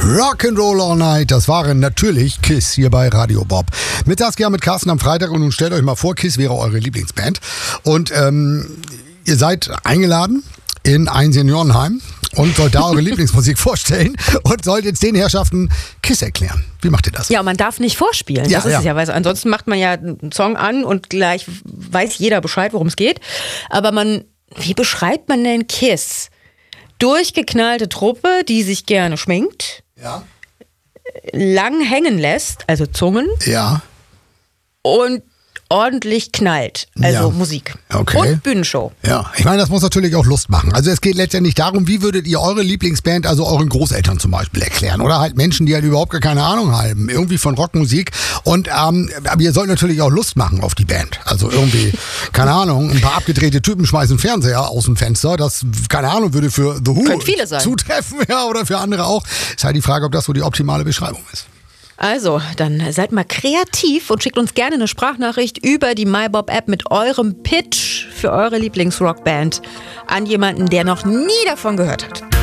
Rock'n'Roll All Night, das waren natürlich Kiss hier bei Radio Bob. Mit Saskia, mit Carsten am Freitag und nun stellt euch mal vor, Kiss wäre eure Lieblingsband und ihr seid eingeladen in ein Seniorenheim und sollt da eure Lieblingsmusik vorstellen und sollt jetzt den Herrschaften Kiss erklären. Wie macht ihr das? Ja, man darf nicht vorspielen. Ja, das ist ja. es ja, weil ansonsten macht man ja einen Song an und gleich weiß jeder Bescheid, worum es geht. Aber wie beschreibt man denn Kiss? Durchgeknallte Truppe, die sich gerne schminkt, Ja. lang hängen lässt, also Zungen, Ja. und ordentlich knallt, also Ja. Musik. Okay. Und Bühnenshow. Ja, ich meine, das muss natürlich auch Lust machen. Also es geht letztendlich darum, wie würdet ihr eure Lieblingsband, also euren Großeltern zum Beispiel, erklären? Oder halt Menschen, die halt überhaupt gar keine Ahnung haben, irgendwie von Rockmusik. Und aber ihr sollt natürlich auch Lust machen auf die Band. Also irgendwie, keine Ahnung, ein paar abgedrehte Typen schmeißen Fernseher aus dem Fenster. Das, keine Ahnung, würde für The Who Könnte viele sein. zutreffen, ja, oder für andere auch. Ist halt die Frage, ob das so die optimale Beschreibung ist. Also, dann seid mal kreativ und schickt uns gerne eine Sprachnachricht über die MyBob-App mit eurem Pitch für eure Lieblingsrockband an jemanden, der noch nie davon gehört hat.